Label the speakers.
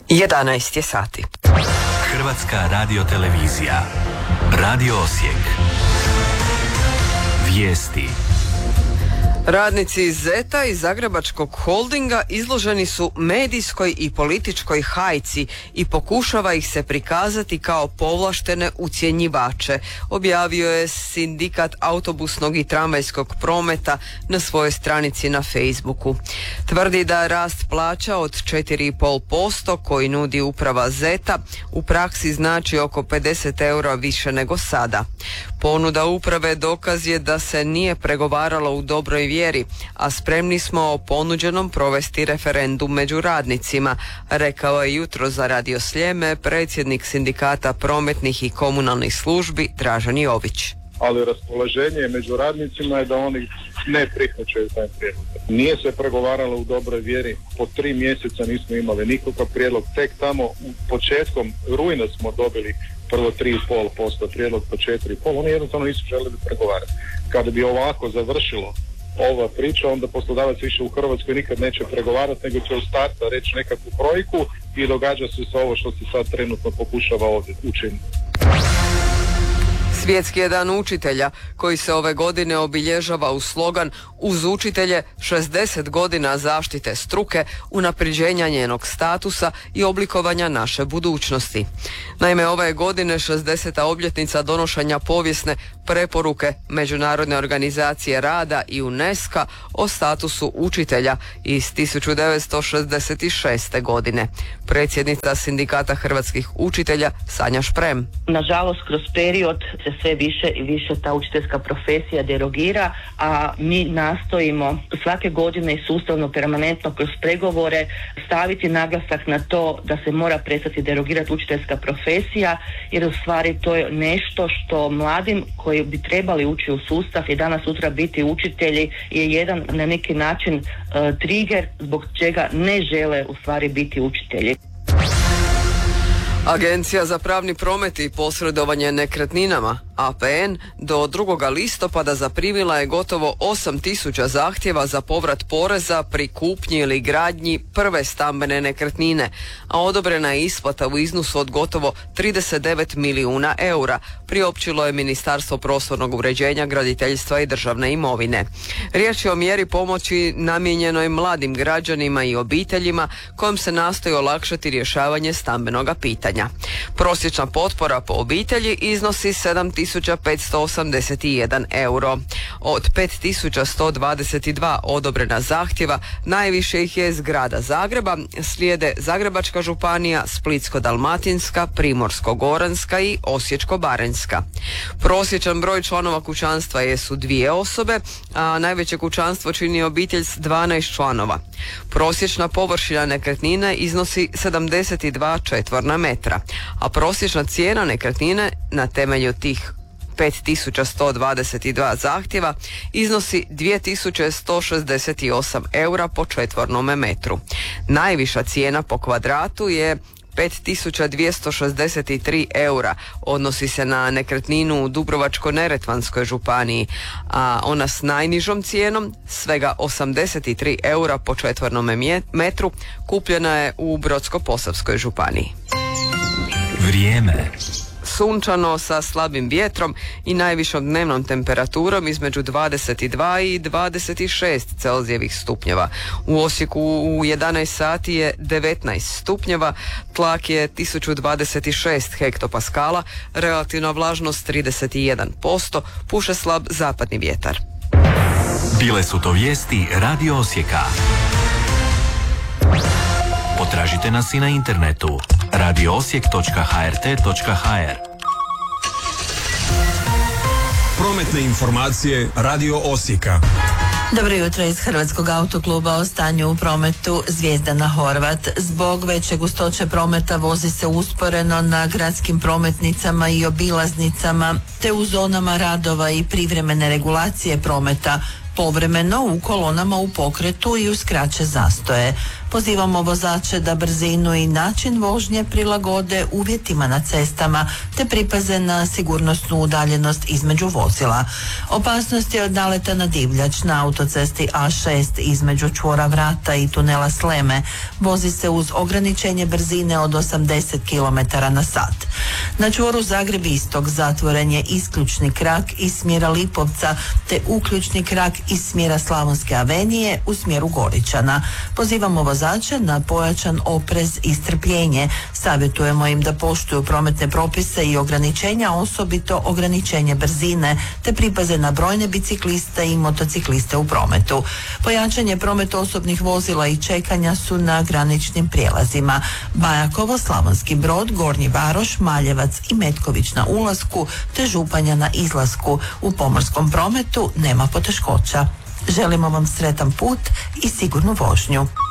Speaker 1: 11 je sati.
Speaker 2: Hrvatska radiotelevizija. Radio Osijek. Vijesti.
Speaker 1: Radnici iz ZET-a i Zagrebačkog holdinga izloženi su medijskoj i političkoj hajci i pokušava ih se prikazati kao povlaštene ucjenjivače, objavio je Sindikat autobusnog i tramvajskog prometa na svojoj stranici na Facebooku. Tvrdi da rast plaća od 4,5% koji nudi uprava ZET-a u praksi znači oko 50 eura više nego sada. Ponuda uprave dokaz je da se nije pregovaralo u dobroj vjeri, a spremni smo o ponuđenom provesti referendum među radnicima, rekao je jutro za Radio Sljeme predsjednik Sindikata prometnih i komunalnih službi Dražen Jović.
Speaker 3: Ali raspoloženje među radnicima je da oni ne prihvaćaju taj prijedlog. Nije se pregovaralo u dobroj vjeri, po 3 mjeseca nismo imali nikakav prijedlog, tek tamo početkom rujna smo dobili prvo 3,5% prijedlog po 4,5%, oni jednostavno nisu želeli pregovarati. Kada bi ovako završilo ova priča, onda poslodavac više u Hrvatskoj nikad neće pregovarati, nego će u startu reći nekakvu brojku i događa se sa ovo što se sad trenutno pokušava ovdje učiniti.
Speaker 1: Svjetski je dan učitelja koji se ove godine obilježava uz slogan uz učitelje 60 godina zaštite struke, unapređenja njenog statusa i oblikovanja naše budućnosti. Naime, ove godine 60. obljetnica donošenja povijesne preporuke Međunarodne organizacije rada i UNESCO o statusu učitelja iz 1966. godine. Predsjednica Sindikata hrvatskih učitelja Sanja Šprem.
Speaker 4: Nažalost, kroz period se sve više i više ta učiteljska profesija derogira, a mi nastojimo svake godine i sustavno, permanentno kroz pregovore staviti naglasak na to da se mora prestati derogirati učiteljska profesija, jer u stvari to je nešto što mladim koji bi trebali ući u sustav i danas sutra biti učitelji je jedan na neki način trigger zbog čega ne žele u stvari biti učitelji.
Speaker 1: Agencija za pravni promet i posredovanje nekretninama, APN, do 2. listopada zaprimila je gotovo 8.000 zahtjeva za povrat poreza pri kupnji ili gradnji prve stambene nekretnine, a odobrena je isplata u iznosu od gotovo 39 milijuna eura, priopćilo je Ministarstvo prostornog uređenja, graditeljstva i državne imovine. Riječ je o mjeri pomoći namijenjenoj mladim građanima i obiteljima kojim se nastoji olakšati rješavanje stambenoga pitanja. Prosječna potpora po obitelji iznosi 7.581 euro. Od 5.122 odobrena zahtjeva najviše ih je iz grada Zagreba, slijede Zagrebačka županija, Splitsko-dalmatinska, Primorsko-goranska i Osječko-baranjska. Prosječan broj članova kućanstva jesu 2 osobe, a najveće kućanstvo čini obitelj s 12 članova. Prosječna površina nekretnine iznosi 72 četvorna metra, a prosječna cijena nekretnine na temelju tih 5.122 zahtjeva iznosi 2.168 eura po četvornome metru. Najviša cijena po kvadratu je 5.263 eura, odnosi se na nekretninu u Dubrovačko-neretvanskoj županiji, a ona s najnižom cijenom, svega 83 eura po četvornome metru, kupljena je u Brodsko-posavskoj županiji.
Speaker 2: Vrijeme.
Speaker 1: Sunčano sa slabim vjetrom i najvišom dnevnom temperaturom između 22 i 26 Celzijevih stupnjeva. U Osijeku u 11 sati je 19 stupnjeva, tlak je 1026 hektopaskala, relativna vlažnost 31%, puše slab zapadni vjetar.
Speaker 2: Bile su to vijesti Radio Osijeka. Potražite nas i na internetu radioosijek.hrt.hr.
Speaker 5: Prometne informacije Radio Osijeka.
Speaker 6: Dobro jutro iz Hrvatskog autokluba o stanju u prometu. Zvijezdana Horvat. Zbog veće gustoće prometa vozi se usporeno na gradskim prometnicama i obilaznicama, te u zonama radova i privremene regulacije prometa. Povremeno u kolonama u pokretu i uz kraće zastoje. Pozivamo vozače da brzinu i način vožnje prilagode uvjetima na cestama te pripaze na sigurnosnu udaljenost između vozila. Opasnost je od naleta na divljač na autocesti A6 između čvora Vrata i tunela Sleme. Vozi se uz ograničenje brzine od 80 km na sat. Na čvoru Zagreb Istok zatvoren je isključni krak iz smjera Lipovca te uključni krak iz smjera Slavonske avenije u smjeru Goričana. Pozivamo vozače na pojačan oprez i strpljenje. Savjetujemo im da poštuju prometne propise i ograničenja, osobito ograničenje brzine, te pripaze na brojne bicikliste i motocikliste u prometu. Pojačanje prometa osobnih vozila i čekanja su na graničnim prijelazima. Bajakovo, Slavonski Brod, Gornji Varoš, Maljevac i Metković na ulasku te Županja na izlasku. U pomorskom prometu nema poteškoća. Želimo vam sretan put i sigurnu vožnju.